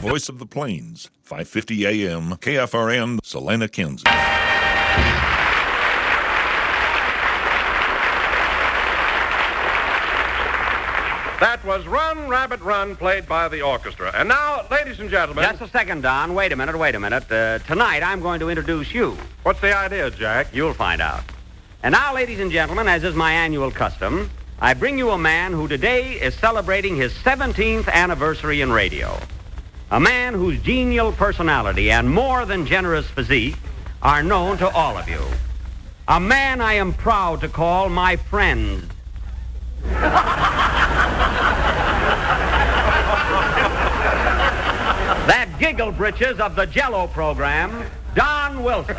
voice of the plains, 550 AM, KFRN, Salina, Kansas. That was Run, Rabbit, Run, played by the orchestra. And now, ladies and gentlemen... Just a second, Don. Wait a minute. Tonight, I'm going to introduce you. What's the idea, Jack? You'll find out. And now, ladies and gentlemen, as is my annual custom, I bring you a man who today is celebrating his 17th anniversary in radio. A man whose genial personality and more than generous physique are known to all of you. A man I am proud to call my friend. That giggle britches of the Jell-O program, Don Wilson.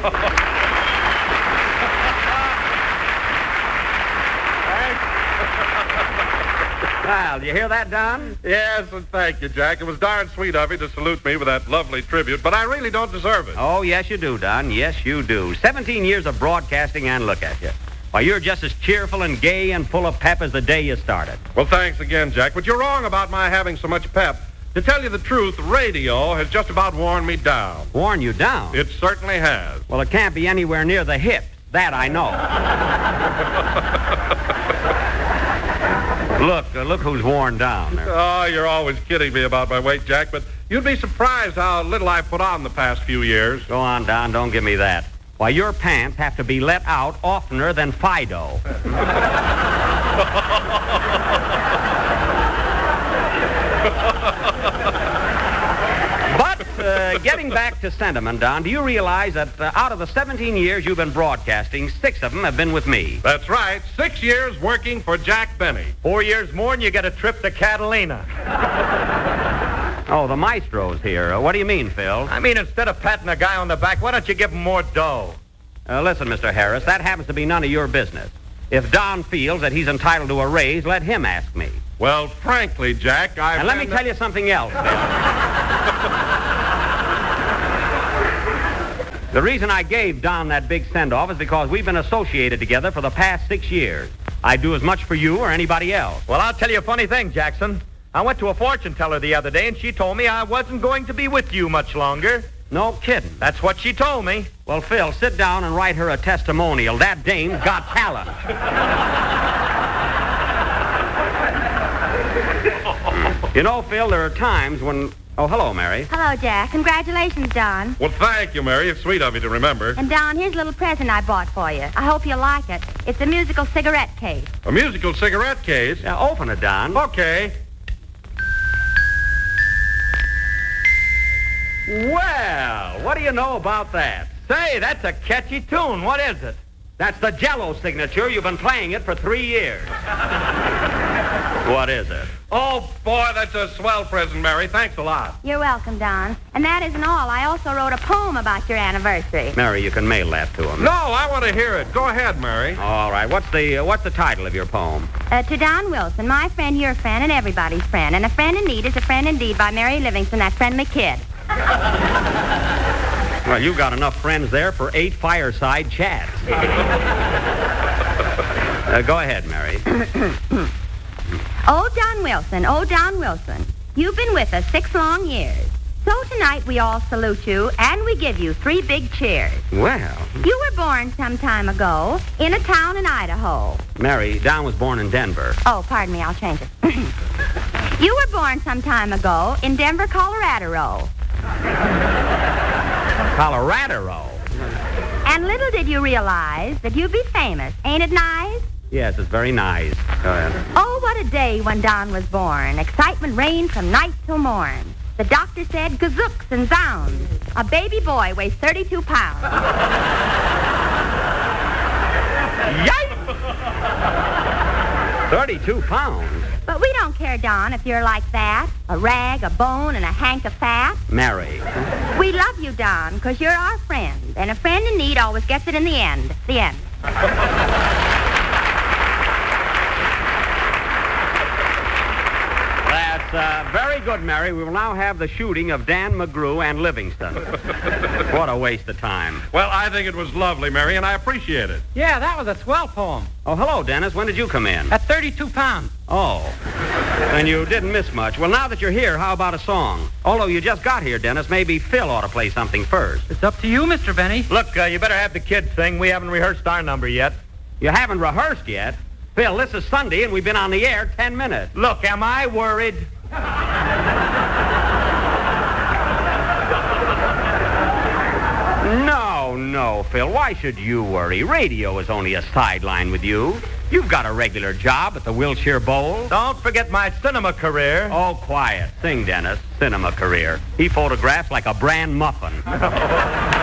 Well, do you hear that, Don? Yes, and thank you, Jack. It was darn sweet of you to salute me with that lovely tribute, but I really don't deserve it. Oh, yes, you do, Don. Yes, you do. 17 years of broadcasting, and look at you. Why, you're just as cheerful and gay and full of pep as the day you started. Well, thanks again, Jack, but you're wrong about my having so much pep. To tell you the truth, radio has just about worn me down. Worn you down? It certainly has. Well, it can't be anywhere near the hips. That I know. Look who's worn down there. Oh, you're always kidding me about my weight, Jack, but you'd be surprised how little I've put on the past few years. Go on, Don. Don't give me that. Why, your pants have to be let out oftener than Fido. But getting back to sentiment, Don, do you realize that out of the 17 years you've been broadcasting, 6 of them have been with me? That's right. 6 years working for Jack Benny. 4 years more and you get a trip to Catalina. Oh, the maestro's here. What do you mean, Phil? I mean, instead of patting a guy on the back, why don't you give him more dough? Listen, Mr. Harris, that happens to be none of your business. If Don feels that he's entitled to a raise, let him ask me. Well, frankly, Jack, And let me tell you something else, Phil. The reason I gave Don that big send-off is because we've been associated together for the past 6 years. I'd do as much for you or anybody else. Well, I'll tell you a funny thing, Jackson. I went to a fortune teller the other day, and she told me I wasn't going to be with you much longer. No kidding. That's what she told me. Well, Phil, sit down and write her a testimonial. That dame's got talent. You know, Phil, there are times when... Oh, hello, Mary. Hello, Jack. Congratulations, Don. Well, thank you, Mary. It's sweet of you to remember. And, Don, here's a little present I bought for you. I hope you like it. It's a musical cigarette case. A musical cigarette case? Now, open it, Don. Okay. Well, what do you know about that? Say, that's a catchy tune. What is it? That's the Jell-O signature. You've been playing it for 3 years. What is it? Oh, boy, that's a swell present, Mary. Thanks a lot. You're welcome, Don. And that isn't all. I also wrote a poem about your anniversary. Mary, you can mail that to him. No, I want to hear it. Go ahead, Mary. All right. What's the title of your poem? To Don Wilson, my friend, your friend, and everybody's friend. And a friend in need is a friend indeed by Mary Livingston, that friendly kid. Well, you've got enough friends there for 8 fireside chats. Go ahead, Mary. Oh, Don Wilson, you've been with us 6 long years. So tonight we all salute you, and we give you 3 big cheers. Well. You were born some time ago in a town in Idaho. Mary, Don was born in Denver. Oh, pardon me, I'll change it. You were born some time ago in Denver, Colorado. Colorado? And little did you realize that you'd be famous. Ain't it nice? Yes, it's very nice. Go ahead. Oh, what a day when Don was born. Excitement reigned from night till morn. The doctor said, gazooks and zounds. A baby boy weighs 32 pounds. Yikes! 32 pounds? But we don't care, Don, if you're like that. A rag, a bone, and a hank of fat. Mary. We love you, Don, because you're our friend. And a friend in need always gets it in the end. The end. That's very good, Mary. We will now have the shooting of Dan McGrew and Livingston. What a waste of time. Well, I think it was lovely, Mary, and I appreciate it. Yeah, that was a swell poem. Oh, hello, Dennis. When did you come in? At 32 pounds. Oh. Then you didn't miss much. Well, now that you're here, how about a song? Although you just got here, Dennis, maybe Phil ought to play something first. It's up to you, Mr. Benny. Look, you better have the kids sing. We haven't rehearsed our number yet. You haven't rehearsed yet? Phil, this is Sunday, and we've been on the air 10 minutes. Look, am I worried? No, Phil. Why should you worry? Radio is only a sideline with you. You've got a regular job at the Wilshire Bowl. Don't forget my cinema career. Oh, quiet. Sing, Dennis. Cinema career. He photographs like a bran muffin.